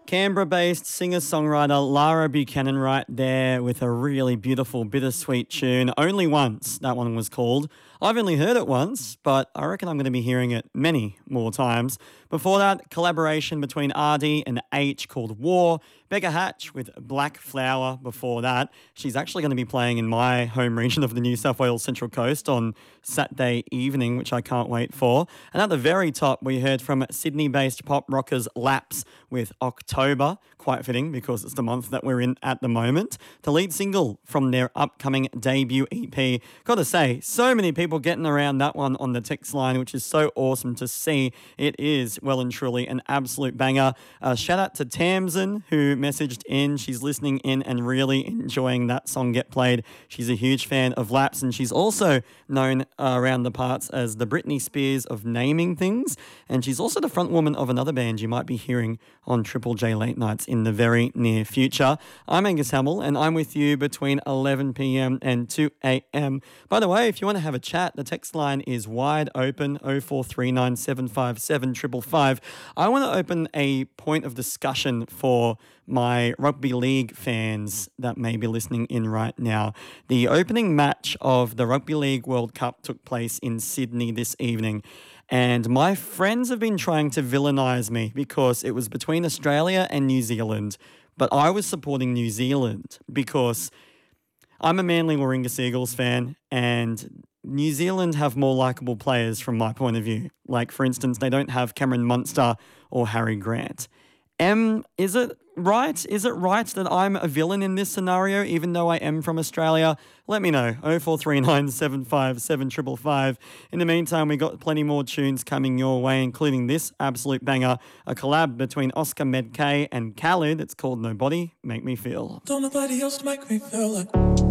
Canberra-based singer-songwriter Lara Buchanan right there with a really beautiful bittersweet tune, Only Once, that one was called. I've only heard it once, but I reckon I'm going to be hearing it many more times. Before that, collaboration between RD and H called War. Becca Hatch with Black Flower before that. She's actually going to be playing in my home region of the New South Wales Central Coast on Saturday evening, which I can't wait for. And at the very top, we heard from Sydney-based pop rockers Laps with October. Quite fitting because it's the month that we're in at the moment. The lead single from their upcoming debut EP. Got to say, so many people getting around that one on the text line, which is so awesome to see. It is well and truly an absolute banger. Shout out to Tamsin, who messaged in. She's listening in and really enjoying that song get played. She's a huge fan of Laps, and she's also known around the parts as the Britney Spears of naming things. And she's also the front woman of another band you might be hearing on Triple J Late Nights in the very near future. I'm Angus Hamill, and I'm with you between 11 p.m. and 2 a.m. By the way, if you want to have a chat, the text line is wide open, 0439 757 555. I want to open a point of discussion for my rugby league fans that may be listening in right now. The opening match of the Rugby League World Cup took place in Sydney this evening, and my friends have been trying to villainise me because it was between Australia and New Zealand, but I was supporting New Zealand because I'm a Manly Warringah Seagulls fan, and New Zealand have more likeable players from my point of view. Like, for instance, they don't have Cameron Munster or Harry Grant. Is it right? Is it right that I'm a villain in this scenario, even though I am from Australia? Let me know. 0439 757 555. In the meantime, we got plenty more tunes coming your way, including this absolute banger, a collab between Oscar Medkay and Khalid. It's called Nobody Make Me Feel. Don't nobody else make me feel like